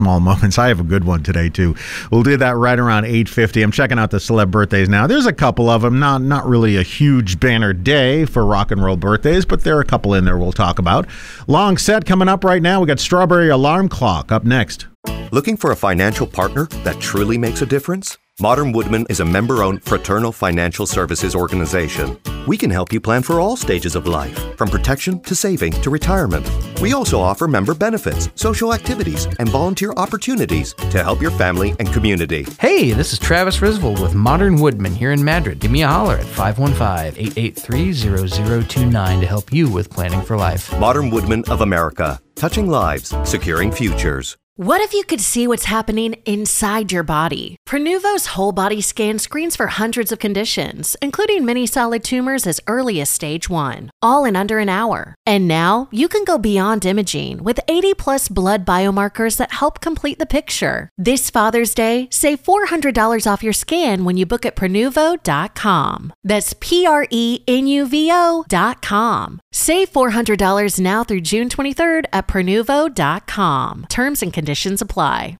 Small moments. I have a good one today too. We'll do that right around 8:50. I'm checking out the celeb birthdays now. There's a couple of them. Not really a huge banner day for rock and roll birthdays, but there are a couple in there we'll talk about. Long set coming up right now. We got Strawberry Alarm Clock up next. Looking for a financial partner that truly makes a difference? Modern Woodmen is a member-owned fraternal financial services organization. We can help you plan for all stages of life, from protection to saving to retirement. We also offer member benefits, social activities, and volunteer opportunities to help your family and community. Hey, this is Travis Risvold with Modern Woodmen here in Madrid. Give me a holler at 515-883-0029 to help you with planning for life. Modern Woodmen of America, touching lives, securing futures. What if you could see what's happening inside your body? Prenuvo's whole body scan screens for hundreds of conditions, including many solid tumors as early as stage 1, all in under an hour. And now you can go beyond imaging with 80+ blood biomarkers that help complete the picture. This Father's Day, save $400 off your scan when you book at Prenuvo.com. That's Prenuvo.com. Save $400 now through June 23rd at Prenuvo.com. Terms and conditions apply.